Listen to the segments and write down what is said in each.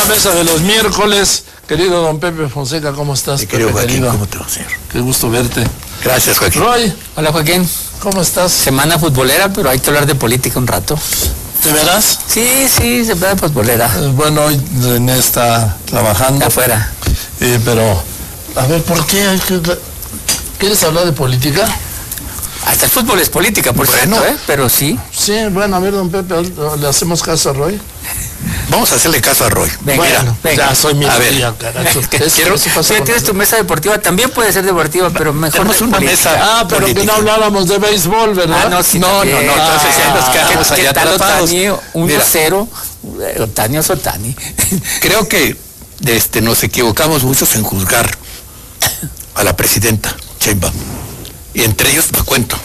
la mesa de los miércoles. Querido don Pepe Fonseca, ¿cómo estás? Mi querido Joaquín, querido? ¿cómo te va, señor? Qué gusto verte. Gracias, Joaquín. Roy, Hola, Joaquín. ¿cómo estás? Semana futbolera, pero hay que hablar de política un rato. ¿Te verás? Sí, semana futbolera. Bueno, hoy René está trabajando. Afuera. Pero, a ver, ¿por qué? ¿Quieres hablar de política? Hasta el fútbol es política, por Bueno. cierto, pero sí. Sí, bueno, a ver, don Pepe, ¿le hacemos caso a Roy? Vamos a hacerle caso a Roy. Venga, Bueno, venga. ya soy mi A ver. tía, carajo. Quiero, Eso pasa si con tienes tu mesa deportiva, también puede ser deportiva, pero mejor Tenemos de una política. mesa. Ah, pero política. que no habláramos de béisbol, ¿verdad? Ah, no, sí, No, también. entonces ya nos quedamos ¿Qué allá tal atrapados. Otani? Mira. 1-0. Otani es Otani. Creo que nos equivocamos muchos en juzgar a la presidenta Sheinbaum. Y entre ellos me cuento.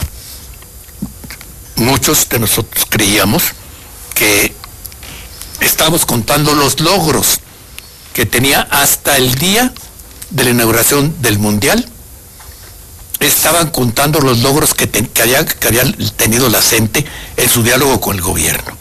Muchos de nosotros creíamos que estábamos contando los logros que tenía hasta el día de la inauguración del Mundial. Estaban contando los logros que había tenido la CENTE en su diálogo con el gobierno.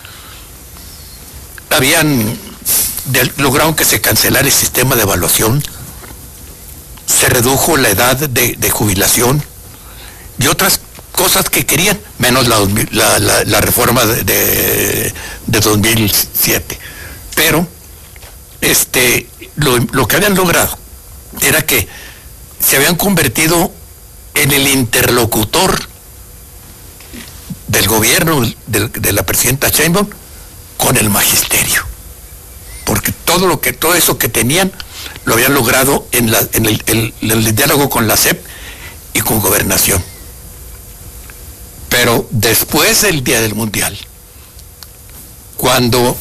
Lograron que se cancelara el sistema de evaluación, se redujo la edad de jubilación y otras cosas que querían, menos la reforma de 2007. Pero lo que habían logrado era que se habían convertido en el interlocutor del gobierno de la presidenta Sheinbaum con el magisterio, porque todo eso que tenían lo habían logrado en el diálogo con la SEP y con Gobernación. Pero después del día del Mundial, cuando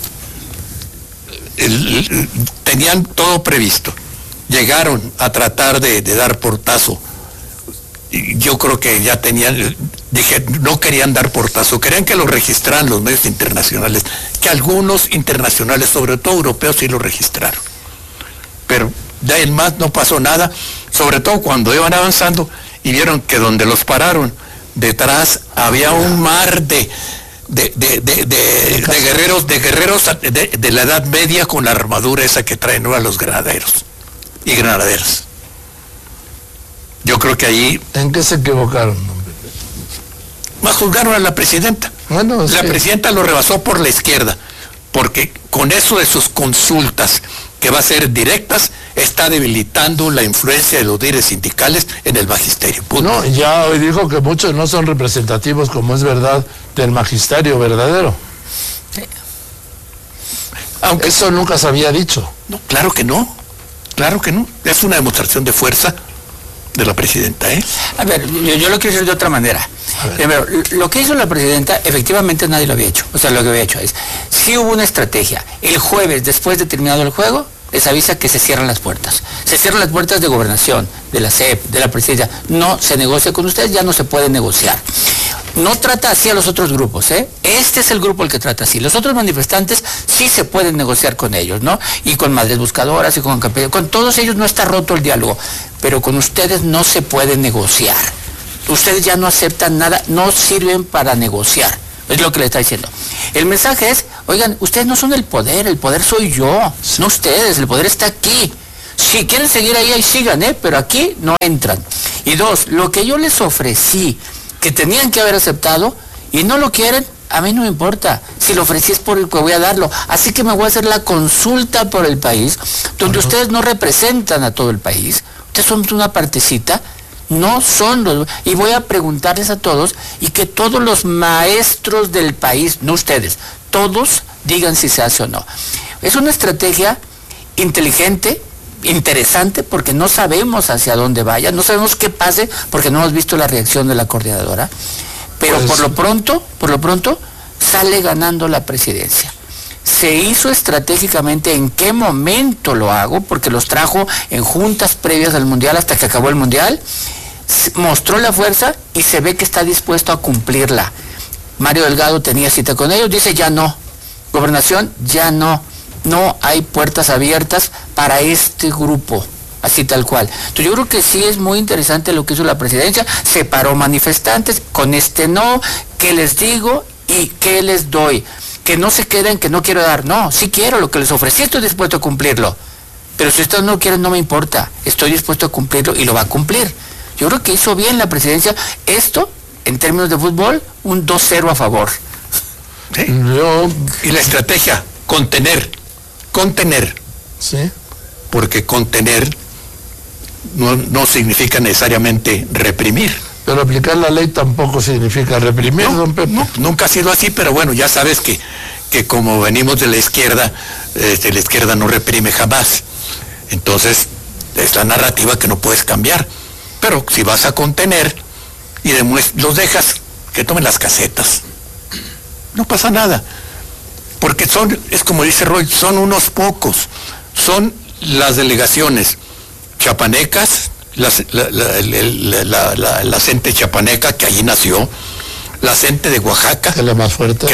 tenían todo previsto, llegaron a tratar de dar portazo. Yo creo que ya no querían dar portazo, querían que lo registraran los medios internacionales, que algunos internacionales, sobre todo europeos, sí lo registraron. Pero de ahí en más no pasó nada, sobre todo cuando iban avanzando y vieron que donde los pararon, detrás había un mar de guerreros de la Edad Media con la armadura esa que traen ahora los granaderos y granaderas. Yo creo que ahí ¿En qué se equivocaron, don Pepe? más juzgaron a la presidenta. Bueno, La sí. presidenta lo rebasó por la izquierda, porque con eso de sus consultas, que va a ser directas, está debilitando la influencia de los líderes sindicales en el magisterio. Punto. No, ya hoy dijo que muchos no son representativos, como es verdad, del magisterio verdadero. Aunque Eso nunca se había dicho. no, claro que no. Es una demostración de fuerza de la presidenta, ¿eh? A ver, yo lo quiero decir de otra manera. Primero, lo que hizo la presidenta, efectivamente nadie lo había hecho. O sea, lo que había hecho es, sí hubo una estrategia. El jueves, después de terminado el juego, les avisa que se cierran las puertas. Se cierran las puertas de Gobernación, de la SEP, de la presidencia. No se negocia con ustedes, ya no se puede negociar. No trata así a los otros grupos, ¿eh? Este es el grupo el que trata así. Los otros manifestantes sí se pueden negociar con ellos, ¿no? Y con Madres Buscadoras y con todos ellos no está roto el diálogo, pero con ustedes no se puede negociar. Ustedes ya no aceptan nada, no sirven para negociar. Es lo que le está diciendo. El mensaje es, oigan, ustedes no son el poder soy yo, no ustedes, el poder está aquí. Si quieren seguir ahí sigan, pero aquí no entran. Y dos, lo que yo les ofrecí, que tenían que haber aceptado, y no lo quieren, a mí no me importa. Si lo ofrecí es por el que voy a darlo. Así que me voy a hacer la consulta por el país, donde ustedes no representan a todo el país. Ustedes son una partecita, no son los... Y voy a preguntarles a todos, y que todos los maestros del país, no ustedes, todos digan si se hace o no. Es una estrategia inteligente, interesante, porque no sabemos hacia dónde vaya, no sabemos qué pase, porque no hemos visto la reacción de la coordinadora, pero Pues, por lo pronto, sale ganando la presidencia. Se hizo estratégicamente en qué momento lo hago, porque los trajo en juntas previas al Mundial hasta que acabó el Mundial, mostró la fuerza y se ve que está dispuesto a cumplirla. Mario Delgado tenía cita con ellos, dice ya no. Gobernación, ya no. No hay puertas abiertas para este grupo, así tal cual. Entonces yo creo que sí es muy interesante lo que hizo la presidencia, separó manifestantes, con no, ¿qué les digo y qué les doy? que no se queden, que no quiero dar. No, sí quiero lo que les ofrecí, estoy dispuesto a cumplirlo. Pero si ustedes no lo quieren, no me importa. Estoy dispuesto a cumplirlo y lo va a cumplir. Yo creo que hizo bien la presidencia. Esto, en términos de fútbol, un 2-0 a favor. ¿Sí? Y la estrategia, contener. Sí. Porque contener no significa necesariamente reprimir. Pero aplicar la ley tampoco significa reprimir, don Pepe. No, nunca ha sido así, pero bueno, ya sabes que como venimos de la izquierda no reprime jamás. Entonces, es la narrativa que no puedes cambiar. Pero si vas a contener y los dejas que tomen las casetas, no pasa nada. Porque es como dice Roy, son unos pocos. Son las delegaciones chapanecas, la gente chapaneca que allí nació, la gente de Oaxaca, que es la más fuerte.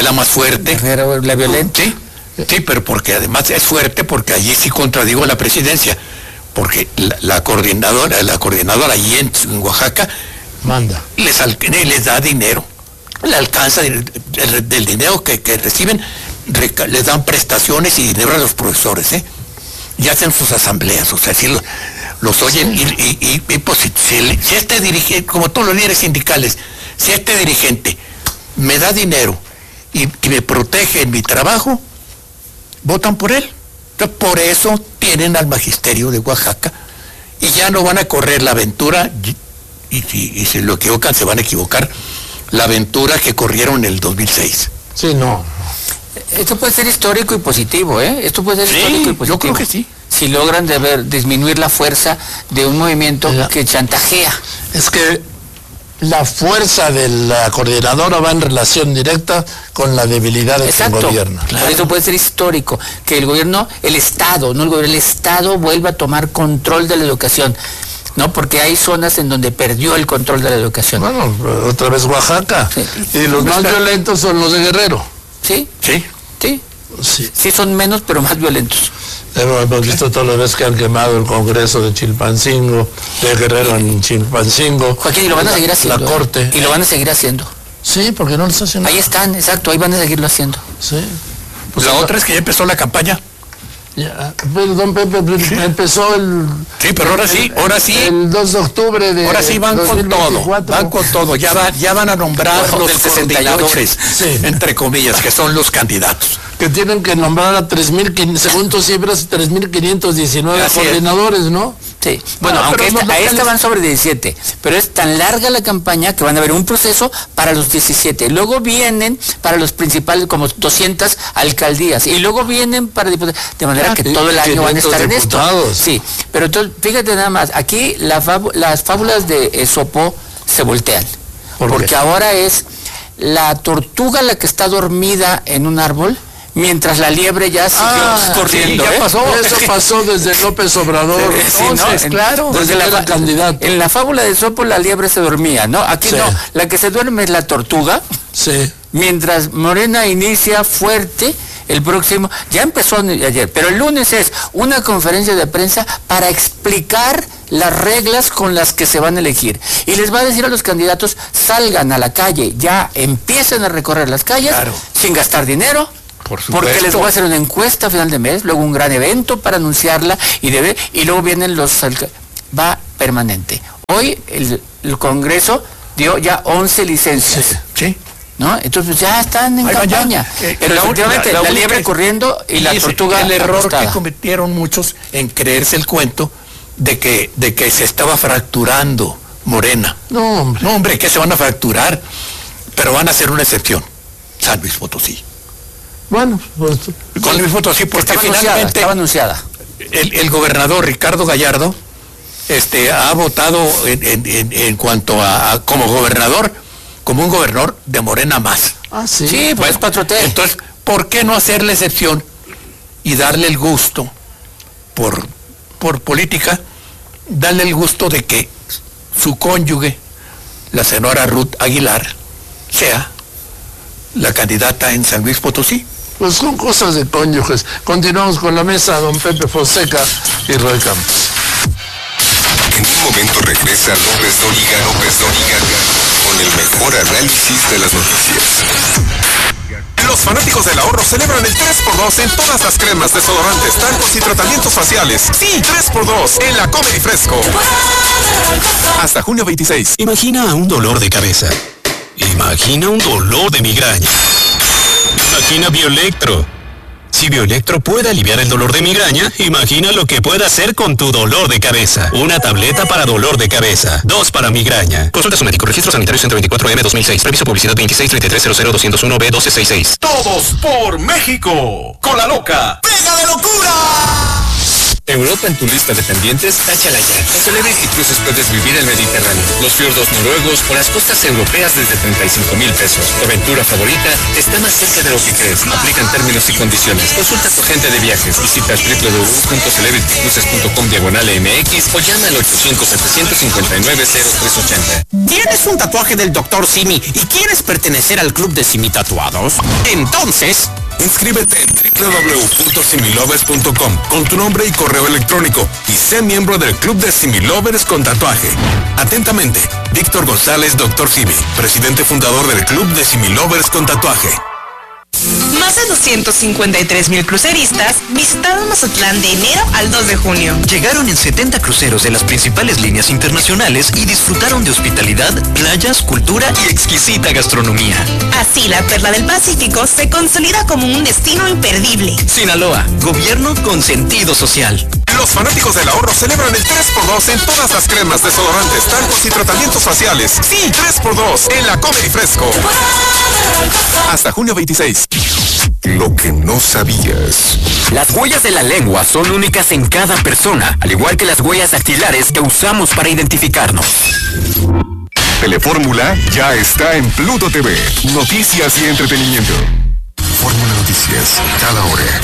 La violenta. Sí, pero porque además es fuerte, porque allí sí contradigo a la presidencia, porque la coordinadora allí en Oaxaca manda, les da dinero, le alcanza del dinero que reciben, les dan prestaciones y dinero a los profesores, y hacen sus asambleas, o sea, si los oyen, sí. Y pues, si este dirigente, como todos los líderes sindicales, si este dirigente me da dinero y me protege en mi trabajo, votan por él. Entonces, por eso tienen al magisterio de Oaxaca y ya no van a correr la aventura, y si lo equivocan se van a equivocar, la aventura que corrieron en el 2006. Sí, no. Esto puede ser histórico y positivo, Esto puede ser histórico y positivo. Yo creo que sí. Si logran disminuir la fuerza de un movimiento que chantajea. Es que la fuerza de la coordinadora va en relación directa con la debilidad de quien gobierna. Claro. Por eso puede ser histórico que el gobierno, el Estado, no el gobierno, el Estado vuelva a tomar control de la educación. ¿No? Porque hay zonas en donde perdió el control de la educación. Bueno, otra vez Oaxaca. Sí. Y los más violentos son los de Guerrero. ¿Sí? Sí. Sí. Sí, son menos, pero más violentos. Hemos visto todas las veces que han quemado el Congreso de Chilpancingo, de Guerrero en Chilpancingo. Joaquín, y lo van a seguir haciendo. La Corte. Y lo van a seguir haciendo. Sí, porque no les hacen nada. Ahí están, exacto, ahí van a seguirlo haciendo. Sí. Pues la otra es que ya empezó la campaña. Ya, don Pepe, empezó el... Sí, pero ahora sí. El 2 de octubre de... Ahora sí van 2024. con todo, ya van a nombrar los coordinadores, entre comillas, que son los candidatos. Que tienen que nombrar a 3.500, según tus cifras, 3.519 coordinadores, ¿no? Sí, bueno, aunque esta van sobre 17, pero es tan larga la campaña que van a haber un proceso para los 17, luego vienen para los principales como 200 alcaldías, y luego vienen para diputados, de manera que todo el año van a estar en esto. Sí, pero entonces, fíjate nada más, aquí las fábulas de Esopo se voltean, porque ahora es la tortuga la que está dormida en un árbol, mientras la liebre ya siguió corriendo. Sí, ya pasó. Eso pasó desde López Obrador. Entonces, claro, desde la candidato. En la fábula de Sopo la liebre se dormía, ¿no? Aquí no, la que se duerme es la tortuga. Sí. Mientras Morena inicia fuerte el próximo, ya empezó ayer, pero el lunes es una conferencia de prensa para explicar las reglas con las que se van a elegir. Y les va a decir a los candidatos, salgan a la calle, ya empiecen a recorrer las calles, sin gastar dinero. Porque les voy a hacer una encuesta a final de mes, luego un gran evento para anunciarla y luego vienen va permanente. Hoy el Congreso dio ya 11 licencias. Sí. ¿No? Entonces ya están en campaña. Pero efectivamente la liebre corriendo y la tortuga. El error que cometieron muchos en creerse el cuento de que se estaba fracturando Morena. No, hombre, que se van a fracturar, pero van a hacer una excepción. San Luis Potosí. Bueno, pues... Con Luis Potosí, porque finalmente estaba anunciada. El gobernador Ricardo Gallardo ha votado en cuanto a como gobernador, como un gobernador de Morena más. Sí. Sí, pues 4T. Entonces, ¿por qué no hacerle excepción y darle el gusto, por política, darle el gusto de que su cónyuge, la señora Ruth Aguilar, sea la candidata en San Luis Potosí? Pues son cosas de cónyuges. Continuamos con la mesa, don Pepe Fonseca y Roy Campos. En un momento regresa López Dóriga con el mejor análisis de las noticias. Los fanáticos del ahorro celebran el 3x2 en todas las cremas, desodorantes, talcos y tratamientos faciales. Sí, 3x2 en la Come y Fresco. Hasta junio 26. Imagina un dolor de cabeza. Imagina un dolor de migraña. Imagina Bioelectro. Si Bioelectro puede aliviar el dolor de migraña, imagina lo que puede hacer con tu dolor de cabeza. Una tableta para dolor de cabeza, 2 para migraña. Consulta su médico. Registro sanitario 124M 2006. Previso publicidad 2633000201B1266. Todos por México. Con la loca. ¡Pega de locura! Europa en tu lista de pendientes, táchala ya. Con Celebrity Cruises puedes vivir el Mediterráneo, los fiordos noruegos o las costas europeas desde 35,000 pesos. Tu aventura favorita está más cerca de lo que crees. Aplican términos y condiciones. Consulta a tu agente de viajes. Visita www.celebritycruises.com/MX o llama al 800-759-0380. ¿Tienes un tatuaje del Dr. Simi y quieres pertenecer al club de Simi Tatuados? Entonces, inscríbete en www.similovers.com con tu nombre y correo electrónico y sé miembro del Club de Similovers con tatuaje. Atentamente, Víctor González, Dr. Simi, presidente fundador del Club de Similovers con tatuaje. Más de 253,000 cruceristas visitaron Mazatlán de enero al 2 de junio. Llegaron en 70 cruceros de las principales líneas internacionales y disfrutaron de hospitalidad, playas, cultura y exquisita gastronomía. Así, la Perla del Pacífico se consolida como un destino imperdible. Sinaloa, gobierno con sentido social. Los fanáticos del ahorro celebran el 3x2 en todas las cremas, desodorantes, talcos y tratamientos faciales. Sí, 3x2 en la Come y Fresco. Hasta junio 26. Lo que no sabías. las huellas de la lengua son únicas en cada persona, al igual que las huellas dactilares que usamos para identificarnos. Telefórmula ya está en Pluto TV. Noticias y entretenimiento. Fórmula Noticias, cada hora.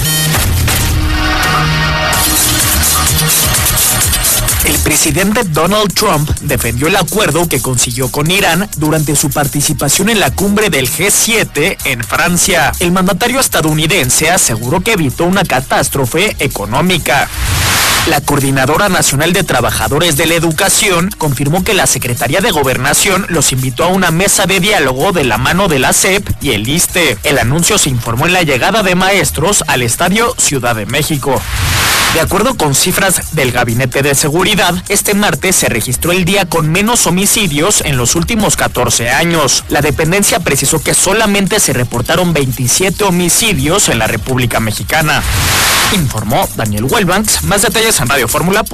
El presidente Donald Trump defendió el acuerdo que consiguió con Irán durante su participación en la cumbre del G7 en Francia. El mandatario estadounidense aseguró que evitó una catástrofe económica. La Coordinadora Nacional de Trabajadores de la Educación confirmó que la Secretaría de Gobernación los invitó a una mesa de diálogo de la mano de la SEP y el ISSSTE. El anuncio se informó en la llegada de maestros al Estadio Ciudad de México. De acuerdo con cifras del Gabinete de Seguridad, este martes se registró el día con menos homicidios en los últimos 14 años. La dependencia precisó que solamente se reportaron 27 homicidios en la República Mexicana. Informó Daniel Wellbanks. Más detalles en radioformula.mx.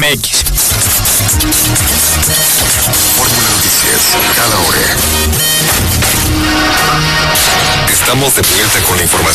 Fórmula Noticias, cada hora. Estamos de vuelta con la información.